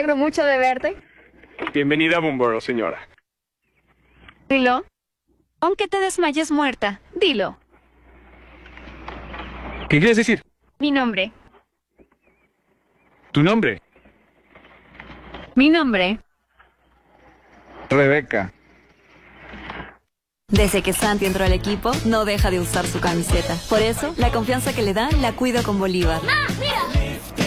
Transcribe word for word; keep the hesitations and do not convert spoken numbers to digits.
alegro mucho de verte. Bienvenida a Bomboro, señora. Dilo. Aunque te desmayes muerta, dilo. ¿Qué quieres decir? Mi nombre. ¿Tu nombre? Mi nombre. Rebeca. Desde que Santi entró al equipo, no deja de usar su camiseta. Por eso, la confianza que le da la cuida con Bolívar. ¡Ah, mira!